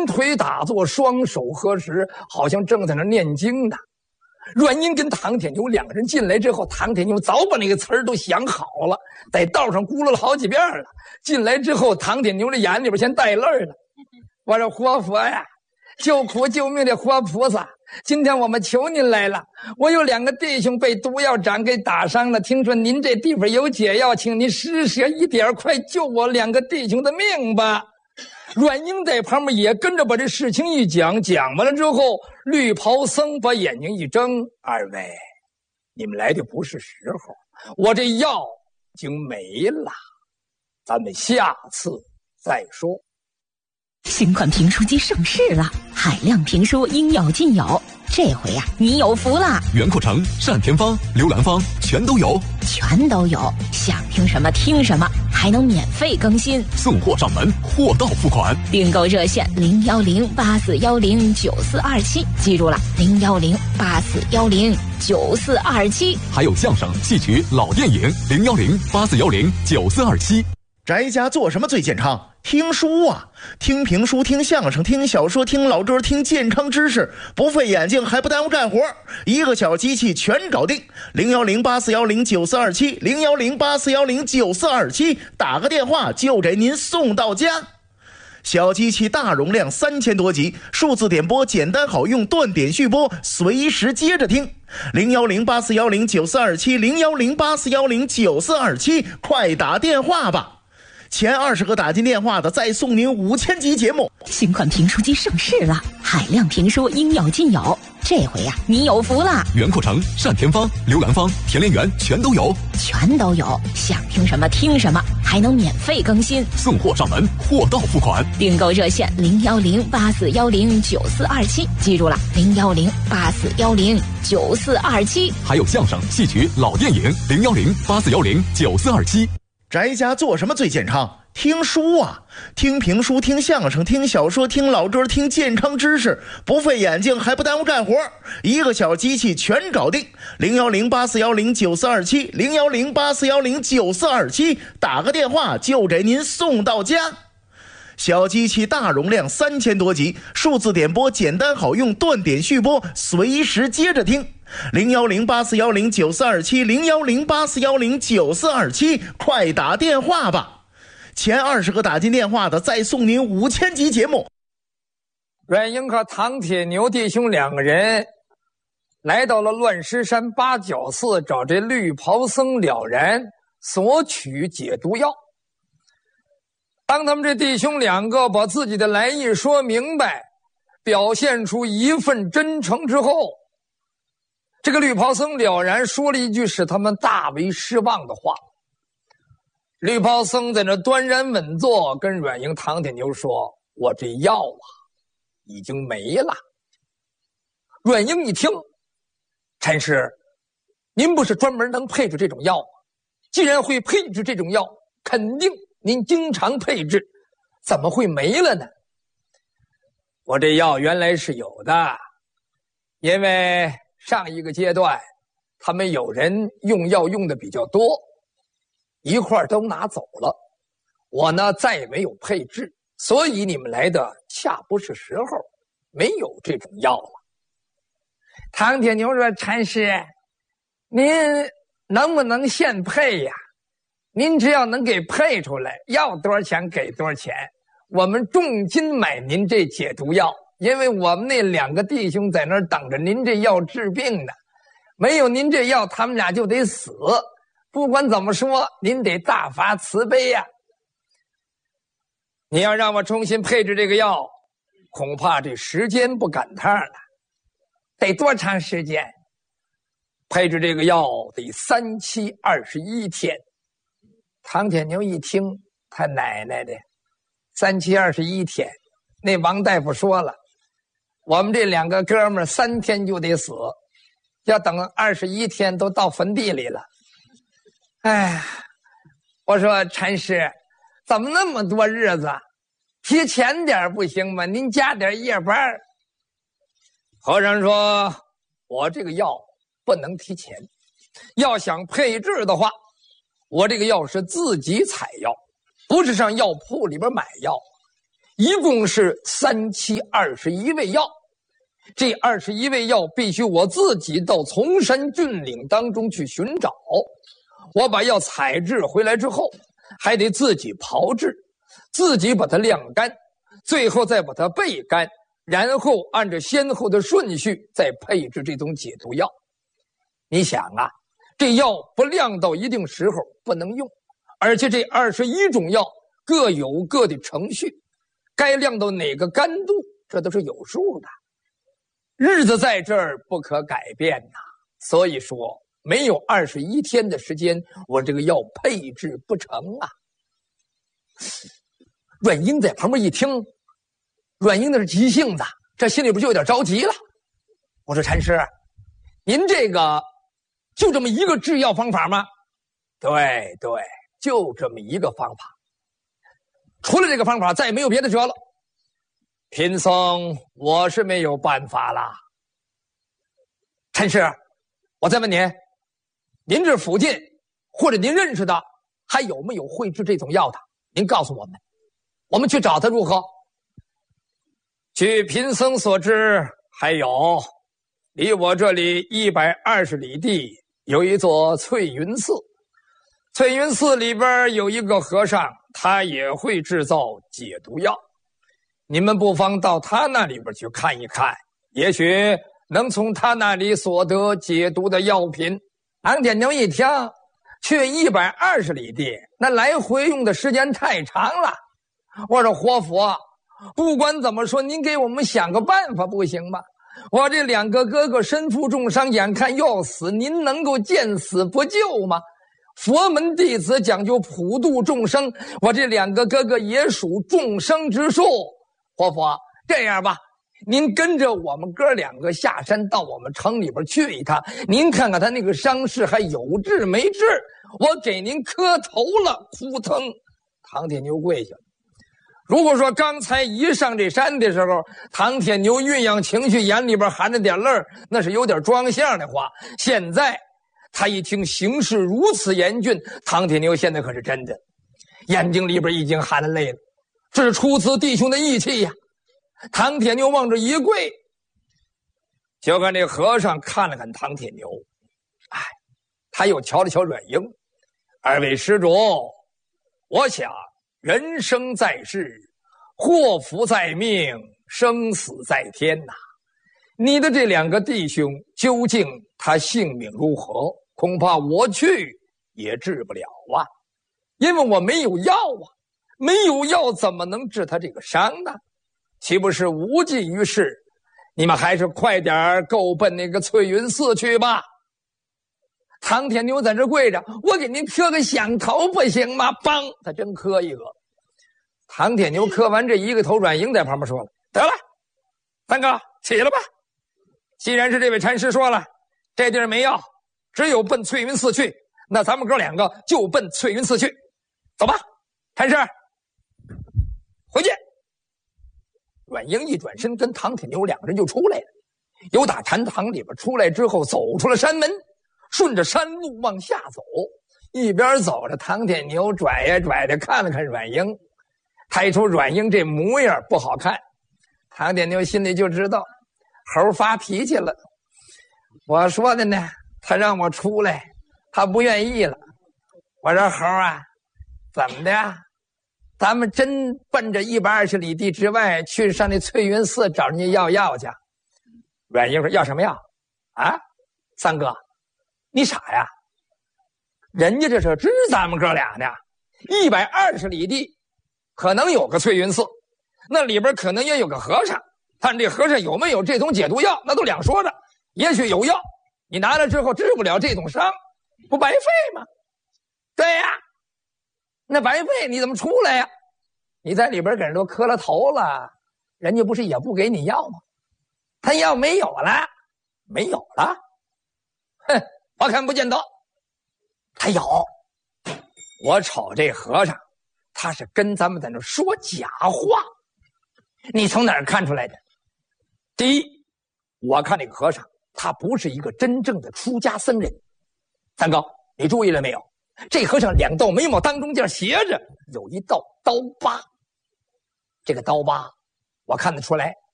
盘腿打坐，双手合十，好像正在那念经呢。阮英跟唐铁牛两个人进来之后，唐铁牛早把那个词儿都想好了，在道上咕噜了好几遍了。进来之后，唐铁牛的眼里边先带泪了。我说活佛呀，救苦救命的活菩萨，今天我们求您来了。我有2个弟兄被毒药长给打伤了，听说您这地方有解药，请您施舍一点，快救我2个弟兄的命吧。阮英在旁边也跟着把这事情一讲，讲完了之后，绿袍僧把眼睛一睁：“二位，你们来的不是时候，我这药已经没了，咱们下次再说。” 新款评书机上市了，海量评书应有尽有，这回呀，你有福了！ 袁阔成、单田芳、刘兰芳全都有， 全都有，想听什么听什么，还能免费更新， 送货上门，货到付款。 订购热线01084109427，记住了，01084109427。 还有相声、戏曲、老电影01084109427。 宅家做什么最健康？听书啊，听评书，听相声，听小说，听老歌，听健康知识，不费眼睛还不耽误干活，一个小机器全搞定。01084109427 01084109427，打个电话就给您送到家。小机器大容量3000多集，数字点播简单好用，断点续播，随时接着听。01084109427 01084109427，快打电话吧。前20个打进电话的再送您5000集节目。 新款评书机上市了，海量评书应有尽有，这回呀，你有福了！ 袁阔成、单田芳、刘兰芳、田连元全都有， 全都有，想听什么听什么，还能免费更新， 送货上门，货到付款。 订购热线01084109427，记住了，01084109427。 还有相声、戏曲、老电影01084109427。 宅家做什么最健康？听书啊，听评书，听相声，听小说，听老歌，听健康知识，不费眼睛还不耽误干活，一个小机器全搞定。01084109427 01084109427，打个电话就给您送到家。小机器大容量3000多集，数字点播简单好用，断点续播，随时接着听。01084109427 01084109427，快打电话吧。前20个打进电话的再送您5000集节目。 阮英和唐铁牛弟兄2个人来到了乱石山八角寺，找这绿袍僧了然索取解毒药。当他们这弟兄2个把自己的来意说明白，表现出一份真诚之后，这个绿袍僧了然说了一句使他们大为失望的话。绿袍僧在那端然稳坐，跟阮英、唐铁牛说：“我这药啊，已经没了。”阮英一听：“禅师，您不是专门能配置这种药吗？既然会配置这种药，肯定您经常配置，怎么会没了呢？”我这药原来是有的，因为上一个阶段他们有人用药用的比较多，一块儿都拿走了，我呢再也没有配置，所以你们来的恰不是时候，没有这种药了。唐铁牛说：“禅师，您能不能现配呀？您只要能给配出来，要多少钱给多少钱，我们重金买您这解毒药，因为我们那2个弟兄在那儿等着您这药治病呢，没有您这药他们俩就得死，不管怎么说您得大发慈悲呀。你要让我重新配置这个药，恐怕这时间不赶趟了，得多长时间？配置这个药得3期21天。唐铁牛一听，他奶奶的，3期21天，那王大夫说了，我们这2个哥们儿3天就得死，要等21天都到坟地里了。哎，我说禅师，怎么那么多日子？提前点不行吗？您加点夜班。和尚说：“我这个药不能提前，要想配置的话，我这个药是自己采药，不是上药铺里边买药。 一共是3期21味药。这21味药必须我自己到崇山峻岭当中去寻找。我把药采制回来之后，还得自己炮制，自己把它晾干，最后再把它焙干，然后按照先后的顺序再配置这种解毒药。你想啊，这药不晾到一定时候不能用，而且这21种药各有各的程序，该晾到哪个干度，这都是有数的。日子在这儿不可改变呐，所以说没有21天的时间，我这个药配制不成啊。阮英在旁边一听，阮英那是急性子，这心里边就有点着急了。我说禅师，您这个就这么一个制药方法吗？对，就这么一个方法，除了这个方法再也没有别的辙了。贫僧我是没有办法了。禅师，我再问您，您这附近或者您认识的还有没有会制这种药的？您告诉我们，我们去找他如何？据贫僧所知，还有离我这里120里地有一座翠云寺，翠云寺里边有一个和尚，他也会制造解毒药，你们不妨到他那里边去看一看，也许能从他那里所得解毒的药品。唐天牛一听，去120里地，那来回用的时间太长了。我说活佛，不管怎么说，您给我们想个办法不行吗？我这2个哥哥身负重伤，眼看要死，您能够见死不救吗？佛门弟子讲究普度众生，我这2个哥哥也属众生之数。活佛，这样吧，您跟着我们哥2个下山到我们城里边去一趟，您看看他那个伤势还有治没治，我给您磕头了。扑腾，唐铁牛跪下了。如果说刚才一上这山的时候，唐铁牛酝养情绪，眼里边含着点泪儿，那是有点装相的话，现在他一听形势如此严峻，唐铁牛现在可是真的眼睛里边已经含了泪了，这是出自弟兄的义气呀。唐铁牛往这一跪，就看这和尚看了看唐铁牛，他又瞧了瞧阮英，2位施主，我想人生在世，祸福在命，生死在天呐。你的这2个弟兄究竟他性命如何，恐怕我去也治不了啊，因为我没有药啊，没有药怎么能治他这个伤呢？岂不是无济于事？你们还是快点够奔那个翠云寺去吧。唐天牛在这跪着，我给您磕个响头不行吗？梆，他真磕一个。唐天牛磕完这一个头，阮英在旁边说了，得了，三哥起了吧，既然是这位禅师说了，这地儿没药，只有奔翠云寺去，那咱们哥2个就奔翠云寺去，走吧。禅师回去。阮英一转身跟唐铁牛2个人就出来了，由打禅堂里边出来之后，走出了山门，顺着山路往下走，一边走着，唐铁牛拽呀拽的看了看阮英，抬出阮英这模样不好看，唐铁牛心里就知道猴发脾气了。我说的呢，他让我出来，他不愿意了。我说猴啊，怎么的呀？咱们真奔着120里地之外去上那翠云寺找人家要药去？阮英说要什么药啊？三哥你傻呀，人家这是知咱们哥俩呢，120里地可能有个翠云寺，那里边可能也有个和尚，看这和尚有没有这种解毒药，那都两说着。也许有药，你拿来之后治不了这种伤，不白费吗？对呀，那白费你怎么出来呀？你在里边给人都磕了头了，人家不是也不给你药吗？他药没有了，没有了，哼，我看不见得。他有，我瞅这和尚，他是跟咱们在那说假话。你从哪儿看出来的？第一，我看那个和尚，他不是一个真正的出家僧人。三哥，你注意了没有？这和尚2道眉毛当中间斜着有一道刀疤， 这个刀疤，我看得出来，